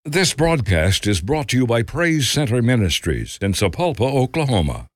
This broadcast is brought to you by Praise Center Ministries in Sapulpa, Oklahoma.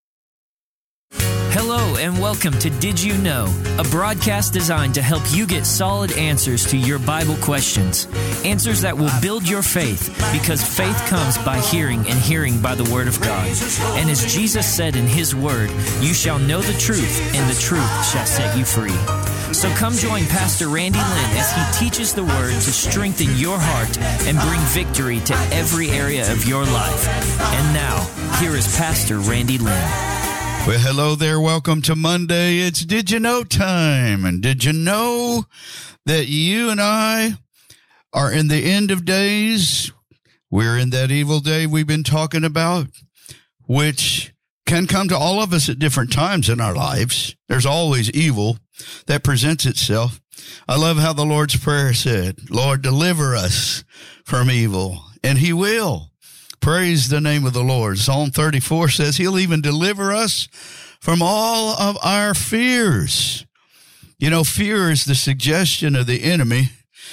Hello and welcome to Did You Know, a broadcast designed to help you get solid answers to your Bible questions. Answers that will build your faith, because faith comes by hearing and hearing by the Word of God. And as Jesus said in His Word, you shall know the truth, and the truth shall set you free. So come join Pastor Randy Lynn as he teaches the Word to strengthen your heart and bring victory to every area of your life. And now, here is Pastor Randy Lynn. Well, hello there. Welcome to Monday. It's Did You Know time. And did you know that you and I are in the end of days? We're in that evil day we've been talking about, which can come to all of us at different times in our lives. There's always evil that presents itself. I love how the Lord's Prayer said, Lord, deliver us from evil, and He will. Praise the name of the Lord. Psalm 34 says He'll even deliver us from all of our fears. You know, fear is the suggestion of the enemy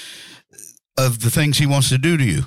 of the things he wants to do to you.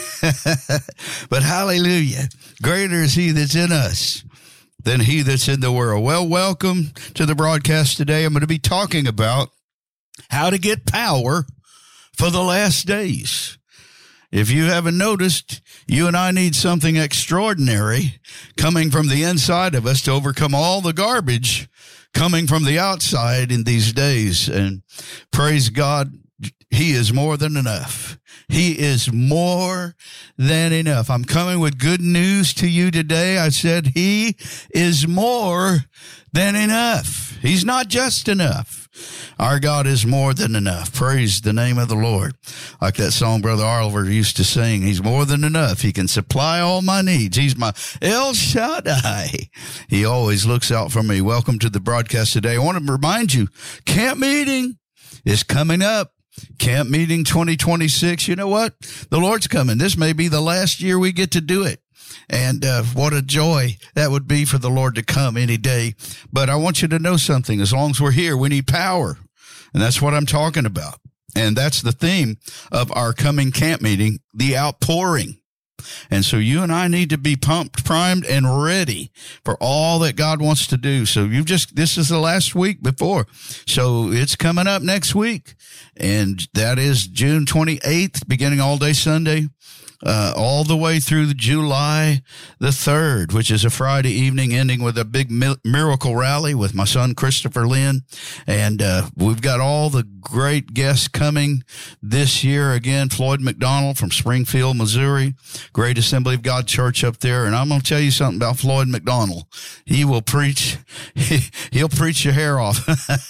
But hallelujah, greater is He that's in us than he that's in the world. Well, welcome to the broadcast today. I'm going to be talking about how to get power for the last days. If you haven't noticed, you and I need something extraordinary coming from the inside of us to overcome all the garbage coming from the outside in these days. And praise God, He is more than enough. He is more than enough. I'm coming with good news to you today. I said He is more than enough. He's not just enough. Our God is more than enough. Praise the name of the Lord. Like that song Brother Oliver used to sing, He's more than enough. He can supply all my needs. He's my El Shaddai. He always looks out for me. Welcome to the broadcast today. I want to remind you, camp meeting is coming up. Camp meeting 2026. You know what? The Lord's coming. This may be the last year we get to do it. And what a joy that would be for the Lord to come any day. But I want you to know something. As long as we're here, we need power. And that's what I'm talking about. And that's the theme of our coming camp meeting, the outpouring. And so you and I need to be pumped, primed, and ready for all that God wants to do. So this is the last week before. So it's coming up next week. And that is June 28th, beginning all day Sunday. All the way through July the 3rd, which is a Friday evening, ending with a big miracle rally with my son, Christopher Lynn. And we've got all the great guests coming this year. Again, Floyd McDonald from Springfield, Missouri, Great Assembly of God Church up there. And I'm going to tell you something about Floyd McDonald. He will preach. He'll preach your hair off.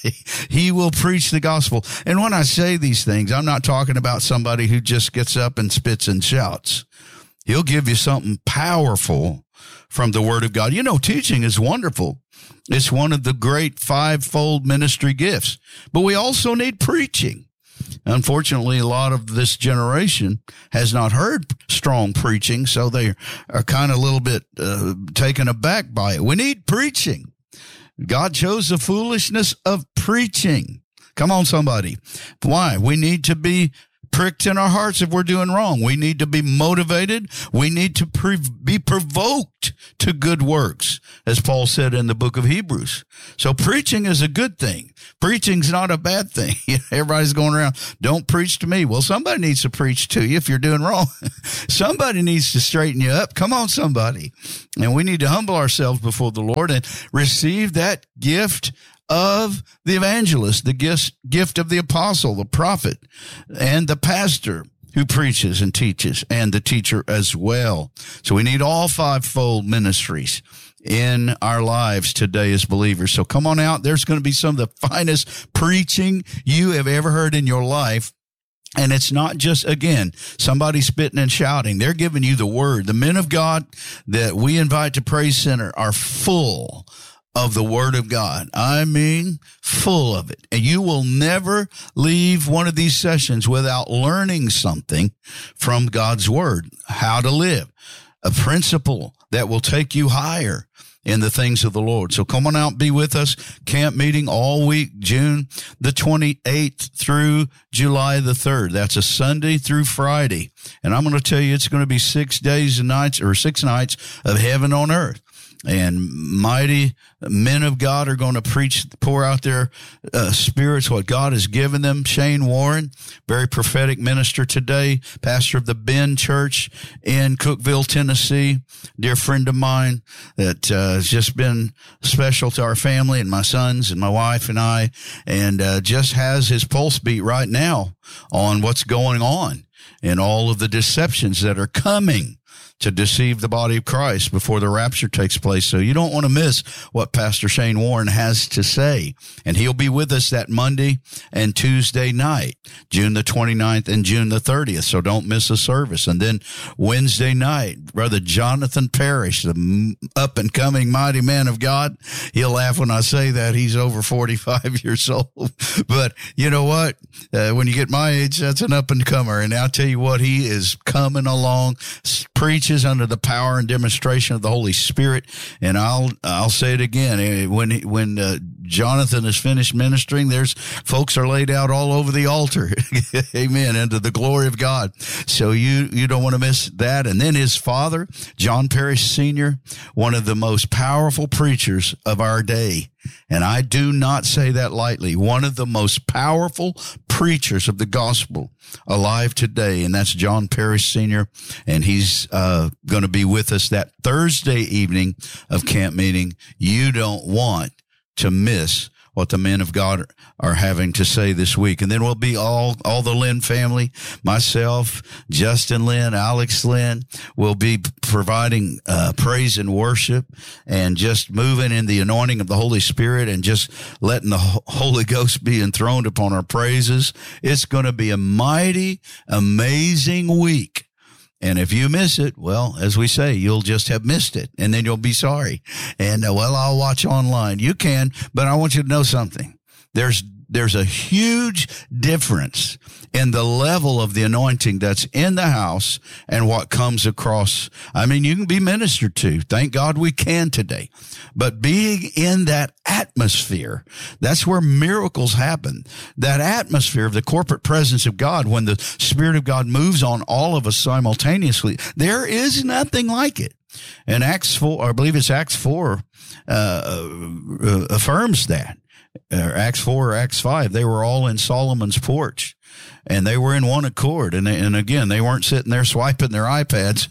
He will preach the gospel. And when I say these things, I'm not talking about somebody who just gets up and spits and shouts. He'll give you something powerful from the Word of God. You know, teaching is wonderful. It's one of the great fivefold ministry gifts. But we also need preaching. Unfortunately, a lot of this generation has not heard strong preaching, so they are kind of a little bit taken aback by it. We need preaching. God chose the foolishness of preaching. Come on, somebody. Why? We need to be pricked in our hearts if we're doing wrong. We need to be motivated. We need to be provoked to good works, as Paul said in the book of Hebrews. So preaching is a good thing. Preaching's not a bad thing. Everybody's going around, don't preach to me. Well, somebody needs to preach to you if you're doing wrong. Somebody needs to straighten you up. Come on, somebody. And we need to humble ourselves before the Lord and receive that gift of the evangelist, the gift of the apostle, the prophet, and the pastor who preaches and teaches, and the teacher as well. So we need all fivefold ministries in our lives today as believers. So come on out. There's going to be some of the finest preaching you have ever heard in your life. And it's not just, again, somebody spitting and shouting. They're giving you the word. The men of God that we invite to Praise Center are full of the Word of God. I mean, full of it. And you will never leave one of these sessions without learning something from God's Word, how to live, a principle that will take you higher. in the things of the Lord. So come on out and be with us. Camp meeting all week, June the 28th through July the 3rd. That's a Sunday through Friday. And I'm going to tell you, it's going to be 6 days and nights, or 6 nights of heaven on earth. And mighty men of God are going to pour out their spirits, what God has given them. Shane Warren, very prophetic minister today, pastor of the Ben Church in Cookeville, Tennessee, dear friend of mine that has just been special to our family and my sons and my wife and I, and just has his pulse beat right now on what's going on and all of the deceptions that are coming to deceive the body of Christ before the rapture takes place. So you don't want to miss what Pastor Shane Warren has to say. And he'll be with us that Monday and Tuesday night, June the 29th and June the 30th. So don't miss a service. And then Wednesday night, Brother Jonathan Parrish, the up-and-coming mighty man of God. He'll laugh when I say that. He's over 45 years old. But you know what? When you get my age, that's an up-and-comer. And I'll tell you what, he is coming along, preaching under the power and demonstration of the Holy Spirit. And I'll say it again. When Jonathan is finished ministering, there's folks are laid out all over the altar. Amen. Into the glory of God. So you don't want to miss that. And then his father, John Parrish Sr., one of the most powerful preachers of our day. And I do not say that lightly. One of the most powerful preachers of the gospel alive today, and that's John Parrish Sr., and he's going to be with us that Thursday evening of camp meeting. You don't want to miss what the men of God are having to say this week. And then we'll be all the Lynn family, myself, Justin Lynn, Alex Lynn, will be providing praise and worship and just moving in the anointing of the Holy Spirit and just letting the Holy Ghost be enthroned upon our praises. It's going to be a mighty, amazing week. And if you miss it, well, as we say, you'll just have missed it, and then you'll be sorry. And, I'll watch online. You can, but I want you to know something. There's a huge difference in the level of the anointing that's in the house and what comes across. I mean, you can be ministered to. Thank God we can today. But being in that atmosphere, that's where miracles happen. That atmosphere of the corporate presence of God, when the Spirit of God moves on all of us simultaneously, there is nothing like it. And Acts 4, I believe it's Acts 4, affirms that. Acts 4 or Acts 5, they were all in Solomon's porch, and they were in one accord. And again, they weren't sitting there swiping their iPads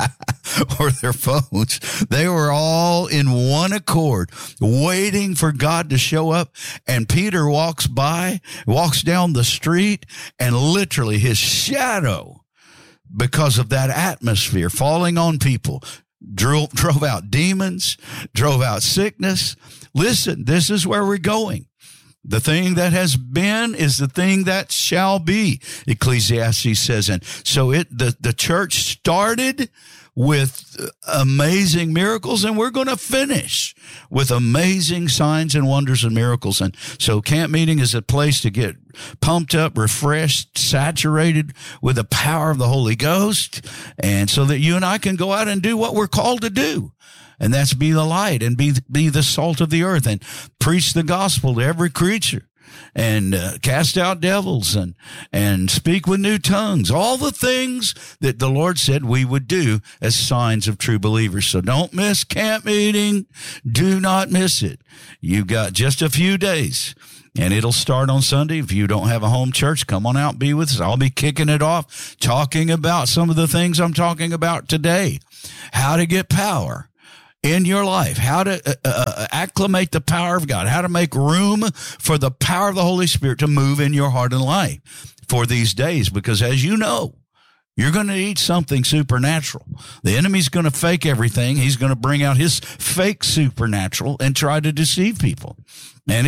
or their phones. They were all in one accord, waiting for God to show up. And Peter walks down the street, and literally his shadow, because of that atmosphere falling on people, drove out demons, drove out sickness. Listen, this is where we're going. The thing that has been is the thing that shall be, Ecclesiastes says. And so the church started with amazing miracles, and we're going to finish with amazing signs and wonders and miracles. And so camp meeting is a place to get pumped up, refreshed, saturated with the power of the Holy Ghost, and so that you and I can go out and do what we're called to do. And that's be the light and be the salt of the earth and preach the gospel to every creature and cast out devils and speak with new tongues, all the things that the Lord said we would do as signs of true believers. So don't miss camp meeting. Do not miss it. You've got just a few days. And it'll start on Sunday. If you don't have a home church, come on out and be with us. I'll be kicking it off, talking about some of the things I'm talking about today. How to get power in your life, how to acclimate the power of God, how to make room for the power of the Holy Spirit to move in your heart and life for these days. Because as you know, you're going to need something supernatural. The enemy's going to fake everything. He's going to bring out his fake supernatural and try to deceive people. And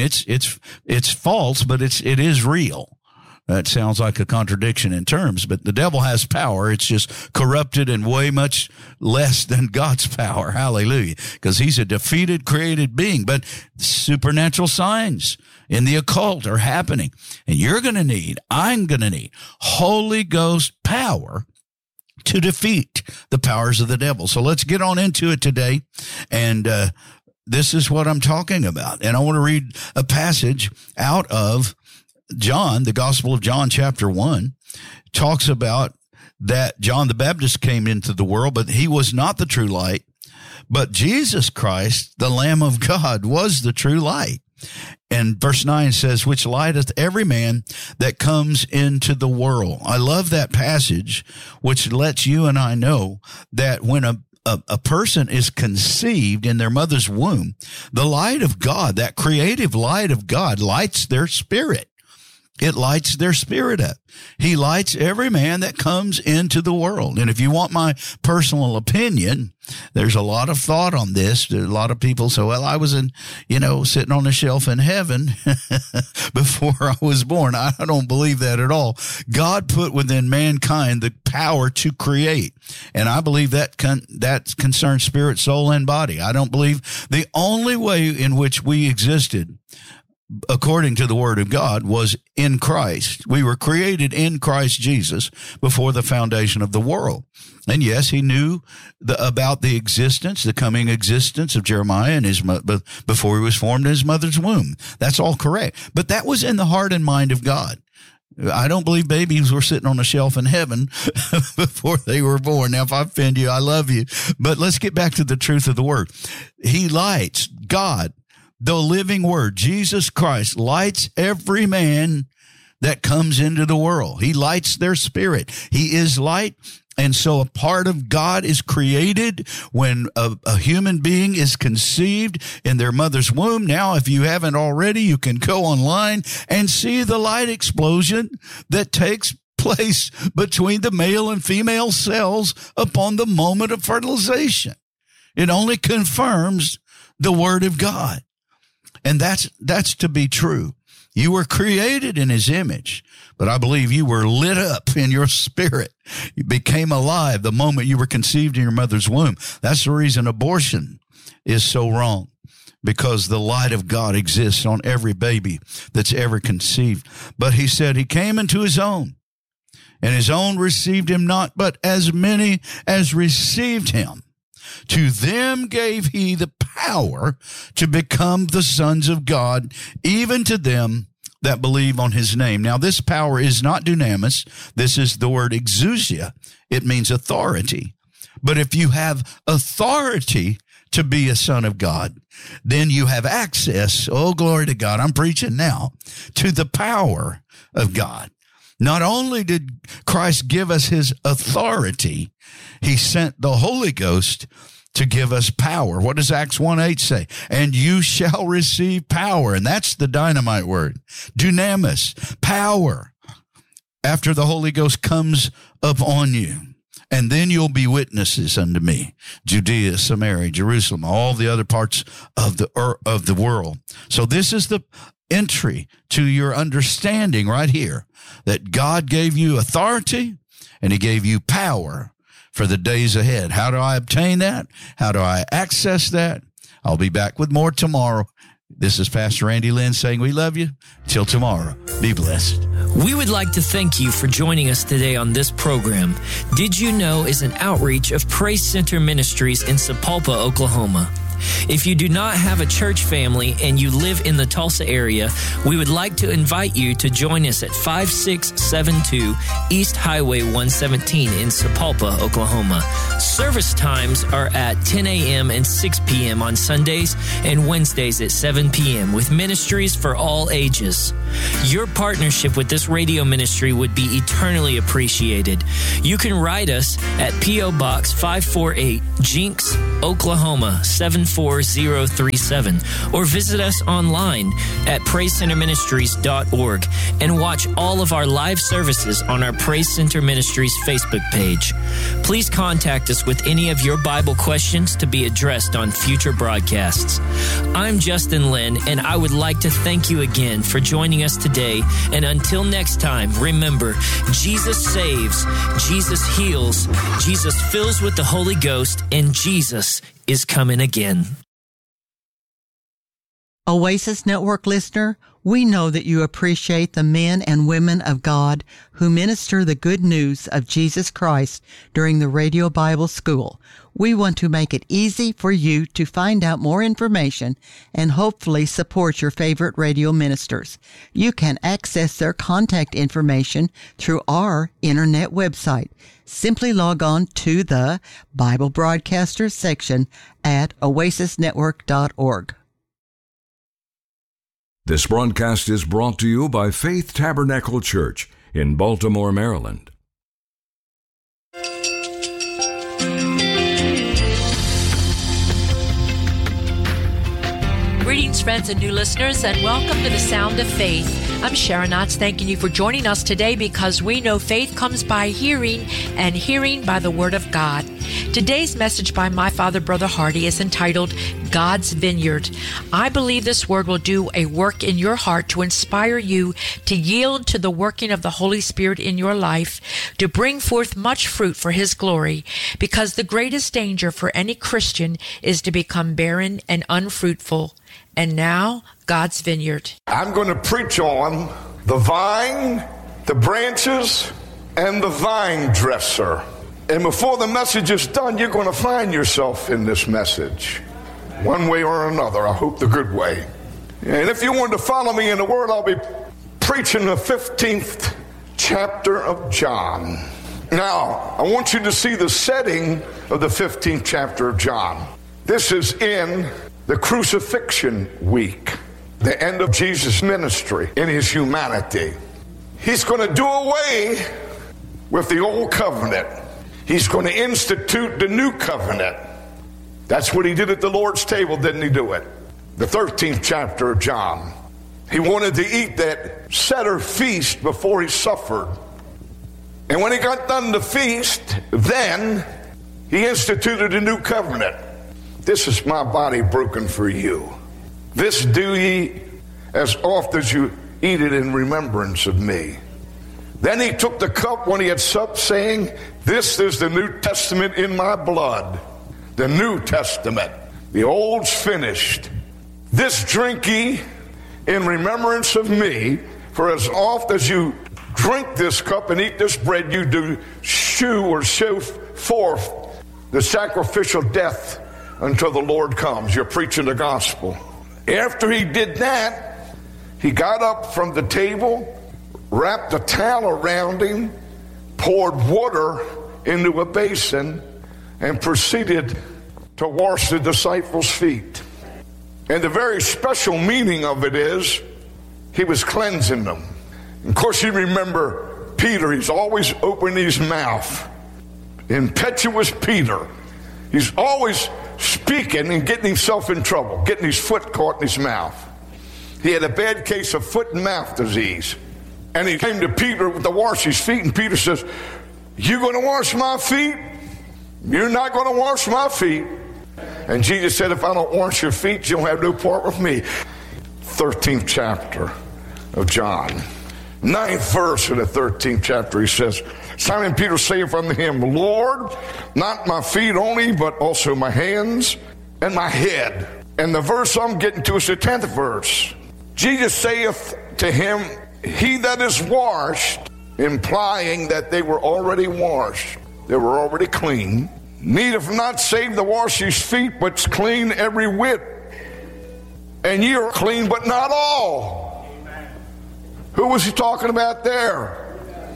it's false, but it is real. That sounds like a contradiction in terms, but the devil has power. It's just corrupted and way much less than God's power. Hallelujah. Because he's a defeated, created being. But supernatural signs in the occult are happening. And I'm going to need Holy Ghost power to defeat the powers of the devil. So let's get on into it today. And this is what I'm talking about. And I want to read a passage out of John, the Gospel of John, chapter 1, talks about that John the Baptist came into the world, but he was not the true light. But Jesus Christ, the Lamb of God, was the true light. And verse 9 says, which lighteth every man that comes into the world. I love that passage, which lets you and I know that when a person is conceived in their mother's womb, the light of God, that creative light of God, lights their spirit. It lights their spirit up. He lights every man that comes into the world. And if you want my personal opinion, there's a lot of thought on this. A lot of people say, well, I was sitting on a shelf in heaven before I was born. I don't believe that at all. God put within mankind the power to create. And I believe that concerns spirit, soul, and body. I don't believe the only way in which we existed, according to the Word of God, was in Christ. We were created in Christ Jesus before the foundation of the world. And yes, he knew about the existence, the coming existence of Jeremiah and before he was formed in his mother's womb. That's all correct. But that was in the heart and mind of God. I don't believe babies were sitting on a shelf in heaven before they were born. Now, if I offend you, I love you. But let's get back to the truth of the Word. He lights, God, the living Word, Jesus Christ, lights every man that comes into the world. He lights their spirit. He is light. And so a part of God is created when a human being is conceived in their mother's womb. Now, if you haven't already, you can go online and see the light explosion that takes place between the male and female cells upon the moment of fertilization. It only confirms the Word of God. And that's to be true. You were created in his image, but I believe you were lit up in your spirit. You became alive the moment you were conceived in your mother's womb. That's the reason abortion is so wrong, because the light of God exists on every baby that's ever conceived. But he said he came into his own, and his own received him not, but as many as received him, to them gave he the power to become the sons of God, even to them that believe on his name. Now, this power is not dunamis. This is the word exousia. It means authority. But if you have authority to be a son of God, then you have access, oh, glory to God, I'm preaching now, to the power of God. Not only did Christ give us his authority, he sent the Holy Ghost to give us power. What does Acts 1:8 say? And you shall receive power. And that's the dynamite word. Dunamis, power, after the Holy Ghost comes upon you. And then you'll be witnesses unto me, Judea, Samaria, Jerusalem, all the other parts of the world. So this is the entry to your understanding right here, that God gave you authority and he gave you power for the days ahead. How do I obtain that? How do I access that? I'll be back with more tomorrow. This is Pastor Andy Lynn saying we love you. Till tomorrow, be blessed. We would like to thank you for joining us today on this program. Did You Know is an outreach of Praise Center Ministries in Sapulpa, Oklahoma. If you do not have a church family and you live in the Tulsa area, we would like to invite you to join us at 5672 East Highway 117 in Sapulpa, Oklahoma. Service times are at 10 a.m. and 6 p.m. on Sundays and Wednesdays at 7 p.m. with ministries for all ages. Your partnership with this radio ministry would be eternally appreciated. You can write us at P.O. Box 548, Jinx, Oklahoma 74037, or visit us online at PraiseCenterMinistries.org and watch all of our live services on our Praise Center Ministries Facebook page. Please contact us with any of your Bible questions to be addressed on future broadcasts. I'm Justin Lynn, and I would like to thank you again for joining us today. And until next time, remember, Jesus saves, Jesus heals, Jesus fills with the Holy Ghost, and Jesus is coming again. Oasis Network listener, We know that you appreciate the men and women of God who minister the good news of Jesus Christ during the Radio Bible School. We want to make it easy for you to find out more information and hopefully support your favorite radio ministers. You can access their contact information through our internet website. Simply log on to the Bible Broadcasters section at oasisnetwork.org. This broadcast is brought to you by Faith Tabernacle Church in Baltimore, Maryland. Greetings, friends and new listeners, and welcome to the Sound of Faith. I'm Sharon Knotts, thanking you for joining us today because we know faith comes by hearing and hearing by the Word of God. Today's message by my father, Brother Hardy, is entitled God's Vineyard. I believe this word will do a work in your heart to inspire you to yield to the working of the Holy Spirit in your life, to bring forth much fruit for His glory, because the greatest danger for any Christian is to become barren and unfruitful. And now, God's Vineyard. I'm going to preach on the vine, the branches, and the vine dresser. And before the message is done, you're going to find yourself in this message, one way or another. I hope the good way. And if you want to follow me in the Word, I'll be preaching the 15th chapter of John. Now, I want you to see the setting of the 15th chapter of John. This is in the crucifixion week, the end of Jesus' ministry in His humanity. He's going to do away with the old covenant. He's going to institute the new covenant. That's what He did at the Lord's table, didn't He do it? The 13th chapter of John. He wanted to eat that Seder feast before He suffered. And when He got done the feast, then He instituted a new covenant. This is my body broken for you. This do ye as oft as you eat it in remembrance of me. Then He took the cup when He had supped, saying, this is the New Testament in my blood. The New Testament. The old's finished. This drink ye in remembrance of me, for as oft as you drink this cup and eat this bread, you do show forth the sacrificial death until the Lord comes. You're preaching the gospel. After He did that, He got up from the table, wrapped a towel around Him, poured water into a basin, and proceeded to wash the disciples' feet. And the very special meaning of it is He was cleansing them. Of course, you remember Peter. He's always opening his mouth. Impetuous Peter. He's always speaking and getting himself in trouble, getting his foot caught in his mouth. He had a bad case of foot and mouth disease. And he came to Peter to wash his feet, and Peter says, you going to wash my feet? You're not going to wash my feet. And Jesus said, if I don't wash your feet, you'll have no part with me. 13th chapter of John. 9th verse of the 13th chapter, he says, Simon Peter saith unto him, Lord, not my feet only, but also my hands and my head. And the verse I'm getting to is the 10th verse. Jesus saith to him, he that is washed, implying that they were already washed. They were already clean. Needeth not save to wash his feet, but clean every whit. And ye are clean, but not all. Who was he talking about there?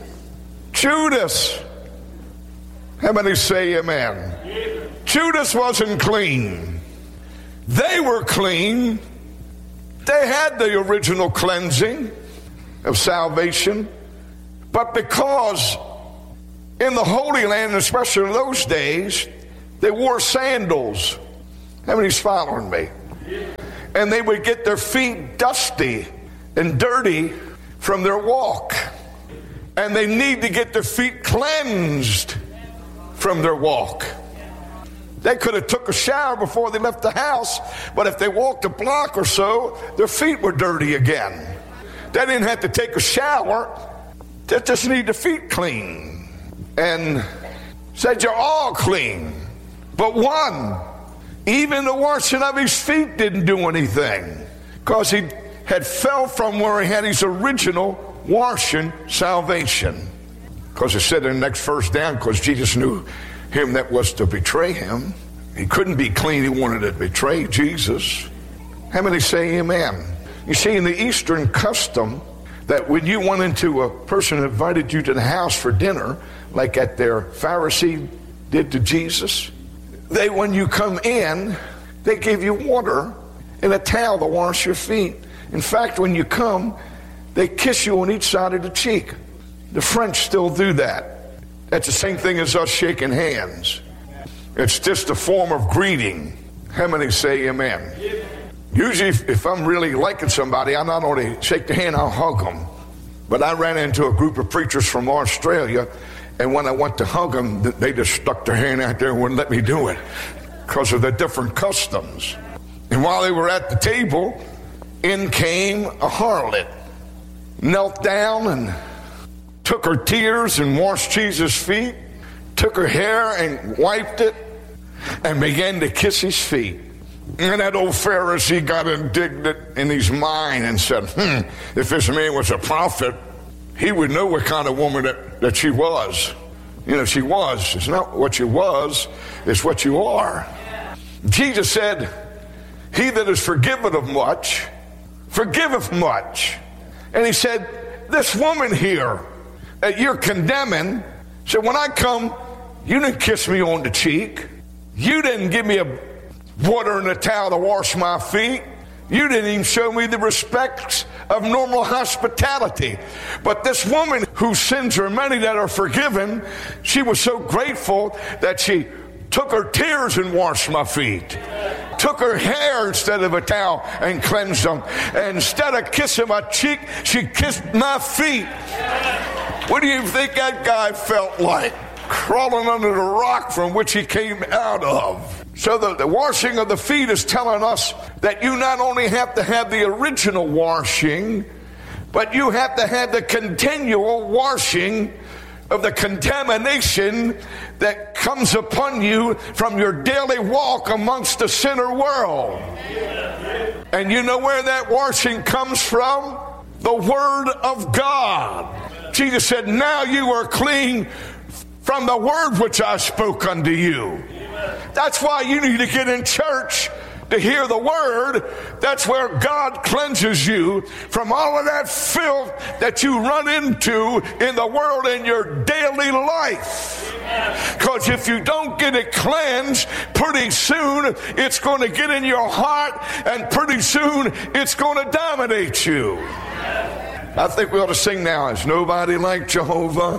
Judas. How many say amen? Judas wasn't clean. They were clean. They had the original cleansing of salvation. But because in the Holy Land, especially in those days, they wore sandals. How many's following me? And they would get their feet dusty and dirty from their walk. And they need to get their feet cleansed from their walk. They could have took a shower before they left the house, but if they walked a block or so, their feet were dirty again. They didn't have to take a shower. They just need their feet clean. And said, you're all clean, but one. Even the washing of his feet didn't do anything, because he had fell from where he had his original washing salvation. Because it said in the next verse down, because Jesus knew him that was to betray him. He couldn't be clean. He wanted to betray Jesus. How many say amen? You see, in the Eastern custom, that when you went into a person who invited you to the house for dinner, like at their Pharisee did to Jesus, when you come in, they give you water and a towel to wash your feet. In fact, when you come, they kiss you on each side of the cheek. The French still do that. That's the same thing as us shaking hands. It's just a form of greeting. How many say amen? Usually, if I'm really liking somebody, I not only shake the hand, I'll hug them. But I ran into a group of preachers from Australia, and when I went to hug them, they just stuck their hand out there and wouldn't let me do it because of the different customs. And while they were at the table, in came a harlot, knelt down and took her tears and washed Jesus' feet, took her hair and wiped it, and began to kiss his feet. And that old Pharisee got indignant in his mind and said, if this man was a prophet, he would know what kind of woman that she was. You know, she was. It's not what you was, it's what you are. Jesus said, he that is forgiven of much, forgiveth much. And he said, this woman here that you're condemning, said, when I come, you didn't kiss me on the cheek. You didn't give me a water and a towel to wash my feet. You didn't even show me the respects of normal hospitality. But this woman whose sins are many that are forgiven, she was so grateful that she took her tears and washed my feet. Took her hair instead of a towel and cleansed them. And instead of kissing my cheek, she kissed my feet. What do you think that guy felt like? Crawling under the rock from which he came out of. So the washing of the feet is telling us that you not only have to have the original washing, but you have to have the continual washing of the contamination that comes upon you from your daily walk amongst the sinner world. And you know where that washing comes from? The Word of God. Jesus said, now you are clean from the word which I spoke unto you. That's why you need to get in church to hear the word. That's where God cleanses you from all of that filth that you run into in the world in your daily life. Because if you don't get it cleansed, pretty soon it's going to get in your heart, and pretty soon it's going to dominate you. I think we ought to sing now. It's nobody like Jehovah.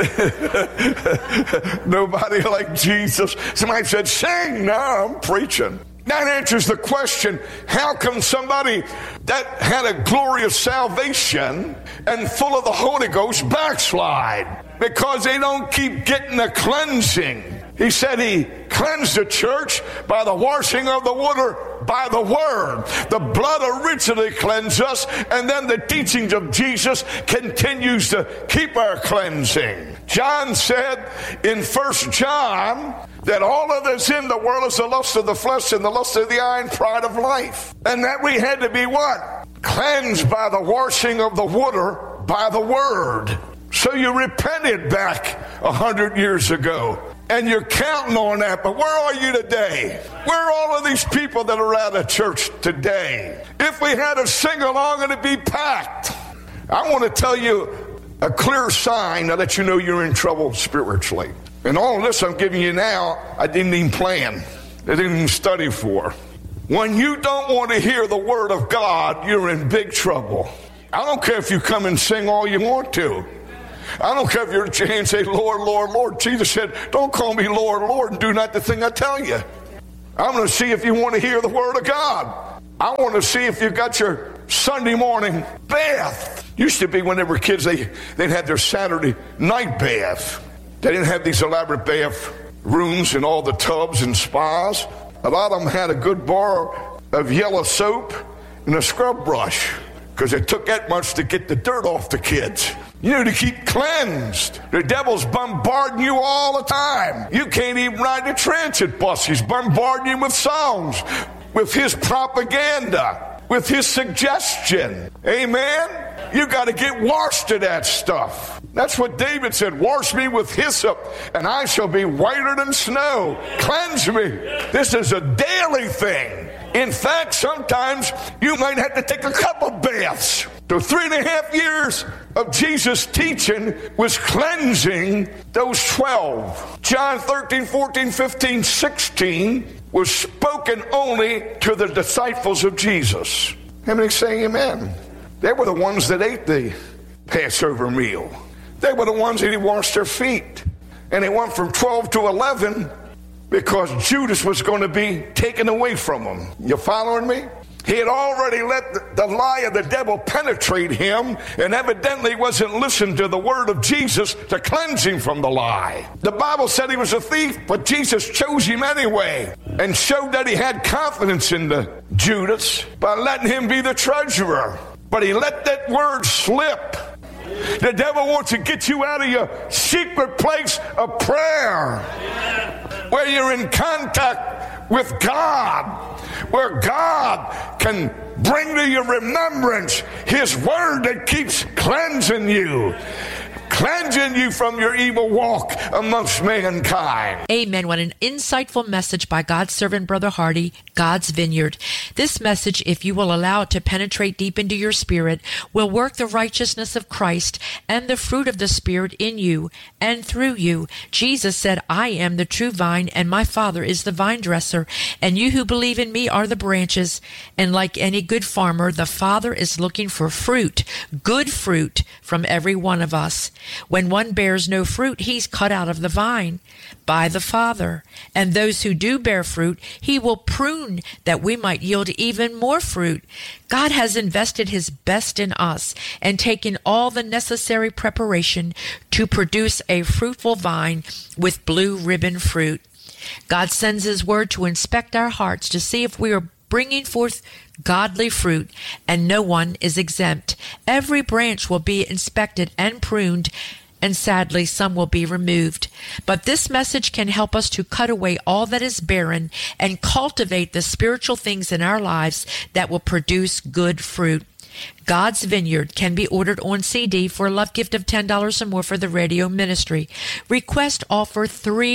Nobody like Jesus. Somebody said, sing. No, I'm preaching. That answers the question, how come somebody that had a glorious salvation and full of the Holy Ghost backslide? Because they don't keep getting the cleansing. He said he cleansed the church by the washing of the water by the word. The blood originally cleansed us, and then the teachings of Jesus continues to keep our cleansing. John said in 1 John that all of this in the world is the lust of the flesh and the lust of the eye and pride of life. And that we had to be what? Cleansed by the washing of the water by the word. So you repented back 100 years ago. And you're counting on that, but where are you today? Where are all of these people that are out of church today? If we had a sing-along, it'd be packed. I want to tell you a clear sign now that you know you're in trouble spiritually. And all of this I'm giving you now, I didn't even plan. I didn't even study for. When you don't want to hear the word of God, you're in big trouble. I don't care if you come and sing all you want to. I don't care if you're at your hand and say, Lord, Lord, Lord. Jesus said, don't call me Lord, Lord, and do not the thing I tell you. I'm going to see if you want to hear the word of God. I want to see if you got your Sunday morning bath. Used to be when they were kids, they'd have their Saturday night bath. They didn't have these elaborate bath rooms and all the tubs and spas. A lot of them had a good bar of yellow soap and a scrub brush, because it took that much to get the dirt off the kids. You need to keep cleansed. The devil's bombarding you all the time. You can't even ride the transit bus. He's bombarding you with songs, with his propaganda, with his suggestion. Amen? You got to get washed of that stuff. That's what David said. Wash me with hyssop, and I shall be whiter than snow. Cleanse me. This is a daily thing. In fact, sometimes you might have to take a couple baths. So 3.5 years of Jesus' teaching was cleansing those 12. John 13, 14, 15, 16 was spoken only to the disciples of Jesus. How many say amen? They were the ones that ate the Passover meal. They were the ones that he washed their feet. And it went from 12 to 11 because Judas was going to be taken away from them. You following me? He had already let the lie of the devil penetrate him, and evidently wasn't listening to the word of Jesus to cleanse him from the lie. The Bible said he was a thief, but Jesus chose him anyway and showed that he had confidence in the Judas by letting him be the treasurer. But he let that word slip. The devil wants to get you out of your secret place of prayer, where you're in contact with God, where God can bring to your remembrance his word that keeps cleansing you from your evil walk amongst mankind. Amen. What an insightful message by God's servant, Brother Hardy, God's Vineyard. This message, if you will allow it to penetrate deep into your spirit, will work the righteousness of Christ and the fruit of the Spirit in you and through you. Jesus said, I am the true vine, and my Father is the vine dresser, and you who believe in me are the branches. And like any good farmer, the Father is looking for fruit, good fruit, from every one of us. When one bears no fruit, he's cut out of the vine by the Father. And those who do bear fruit, he will prune that we might yield even more fruit. God has invested his best in us and taken all the necessary preparation to produce a fruitful vine with blue ribbon fruit. God sends his word to inspect our hearts to see if we are bringing forth godly fruit, and no one is exempt. Every branch will be inspected and pruned, and sadly, some will be removed. But this message can help us to cut away all that is barren and cultivate the spiritual things in our lives that will produce good fruit. God's Vineyard can be ordered on CD for a love gift of $10 or more for the radio ministry. Request offer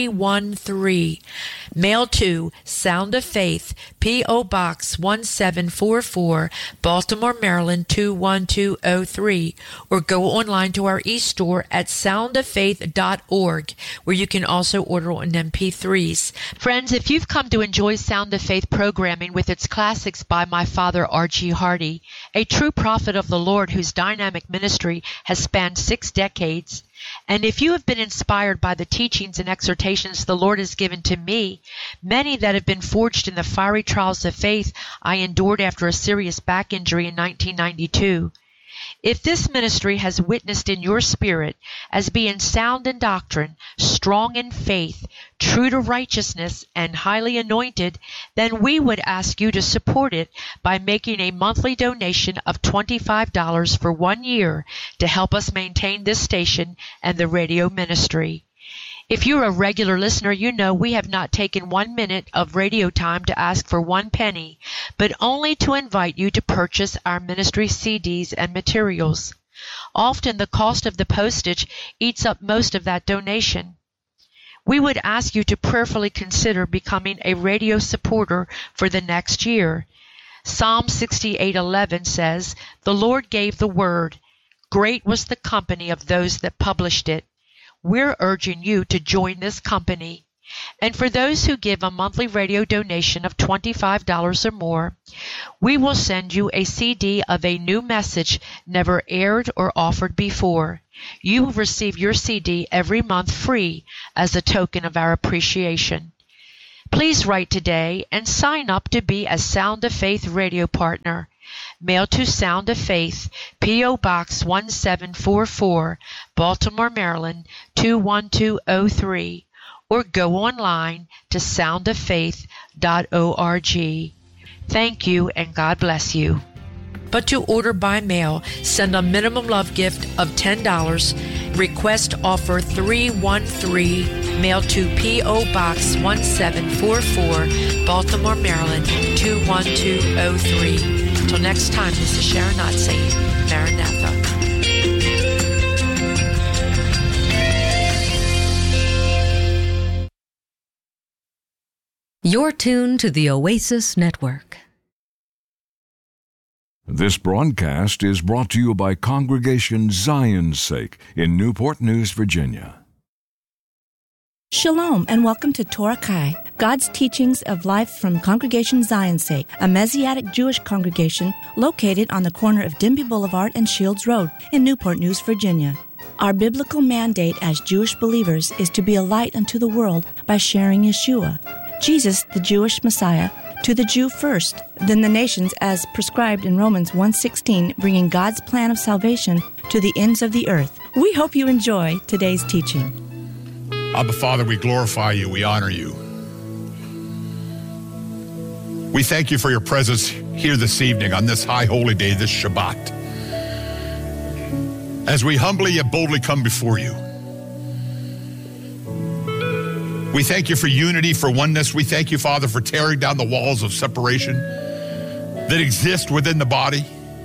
313. Mail to Sound of Faith, P.O. Box 1744, Baltimore, Maryland 21203. Or go online to our e-store at soundoffaith.org, where you can also order on MP3s. Friends, if you've come to enjoy Sound of Faith programming with its classics by my father, R.G. Hardy, a true prophet of the Lord whose dynamic ministry has spanned 6 decades, and if you have been inspired by the teachings and exhortations the Lord has given to me, many that have been forged in the fiery trials of faith I endured after a serious back injury in 1992, if this ministry has witnessed in your spirit as being sound in doctrine, strong in faith, true to righteousness, and highly anointed, then we would ask you to support it by making a monthly donation of $25 for 1 year to help us maintain this station and the radio ministry. If you're a regular listener, you know we have not taken 1 minute of radio time to ask for 1 penny, but only to invite you to purchase our ministry CDs and materials. Often the cost of the postage eats up most of that donation. We would ask you to prayerfully consider becoming a radio supporter for the next year. Psalm 68:11 says, "The Lord gave the word. Great was the company of those that published it." We're urging you to join this company. And for those who give a monthly radio donation of $25 or more, we will send you a CD of a new message never aired or offered before. You will receive your CD every month free as a token of our appreciation. Please write today and sign up to be a Sound of Faith radio partner. Mail to Sound of Faith, P.O. Box 1744, Baltimore, Maryland 21203, or go online to soundoffaith.org. Thank you, and God bless you. But to order by mail, send a minimum love gift of $10. Request offer 313. Mail to P.O. Box 1744, Baltimore, Maryland 21203. Until next time, this is Sharon Knott saying, Maranatha. You're tuned to the Oasis Network. This broadcast is brought to you by Congregation Zion's Sake in Newport News, Virginia. Shalom and welcome to Torah Kai, God's teachings of life from Congregation Zion's Sake, a Messianic Jewish congregation located on the corner of Denby Boulevard and Shields Road in Newport News, Virginia. Our biblical mandate as Jewish believers is to be a light unto the world by sharing Yeshua, Jesus, the Jewish Messiah, to the Jew first, then the nations as prescribed in Romans 1:16, bringing God's plan of salvation to the ends of the earth. We hope you enjoy today's teaching. Abba, Father, we glorify you, we honor you. We thank you for your presence here this evening on this high holy day, this Shabbat. As we humbly yet boldly come before you, we thank you for unity, for oneness. We thank you, Father, for tearing down the walls of separation that exist within the body.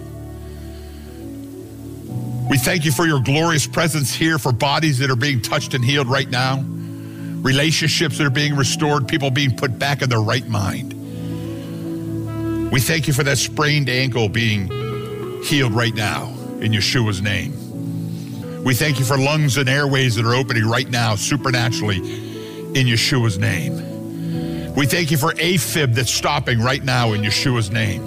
We thank you for your glorious presence here, for bodies that are being touched and healed right now, relationships that are being restored, people being put back in their right mind. We thank you for that sprained ankle being healed right now in Yeshua's name. We thank you for lungs and airways that are opening right now supernaturally in Yeshua's name. We thank you for AFib that's stopping right now in Yeshua's name.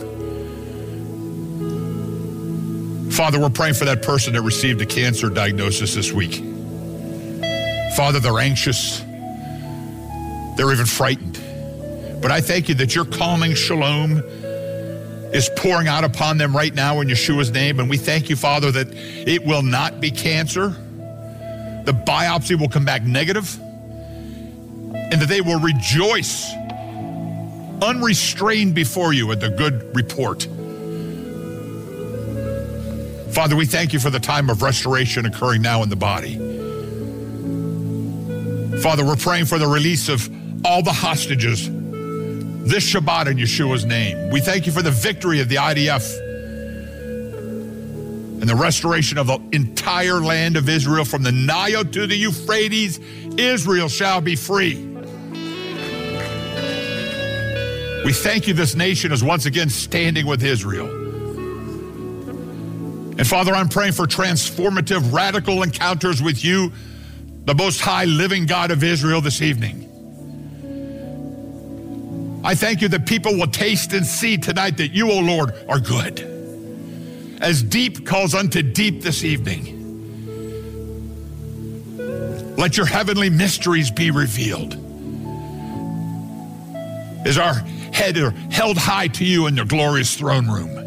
Father, we're praying for that person that received a cancer diagnosis this week. Father, they're anxious. They're even frightened. But I thank you that your calming shalom is pouring out upon them right now in Yeshua's name. And we thank you, Father, that it will not be cancer. The biopsy will come back negative, and that they will rejoice unrestrained before you at the good report. Father, we thank you for the time of restoration occurring now in the body. Father, we're praying for the release of all the hostages this Shabbat in Yeshua's name. We thank you for the victory of the IDF and the restoration of the entire land of Israel from the Nile to the Euphrates. Israel shall be free. We thank you this nation is once again standing with Israel. And Father, I'm praying for transformative, radical encounters with you, the Most High living God of Israel this evening. I thank you that people will taste and see tonight that you, O Lord, are good. As deep calls unto deep this evening, let your heavenly mysteries be revealed. As our head are held high to you in your glorious throne room.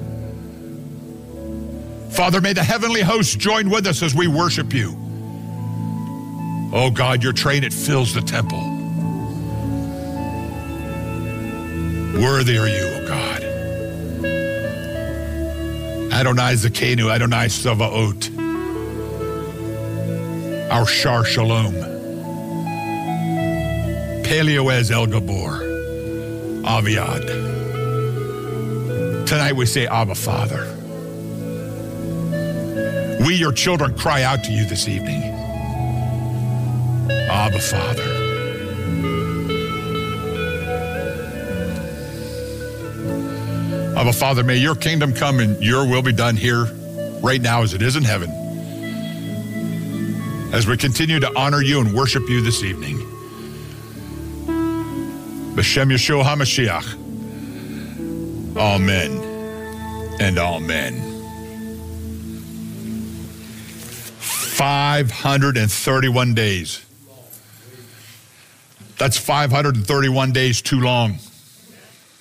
Father, may the heavenly hosts join with us as we worship you. Oh God, your train, it fills the temple. Worthy are you, O God. Adonai Zakenu, Adonai Savaot, our Shar Shalom, Peleoez El Gabor, Aviad. Tonight we say, Abba, Father. We, your children, cry out to you this evening. Abba, Father. Abba, Father, may your kingdom come and your will be done here right now as it is in heaven. As we continue to honor you and worship you this evening. B'Shem Yeshua HaMashiach. Amen and amen. 531 days. That's 531 days too long.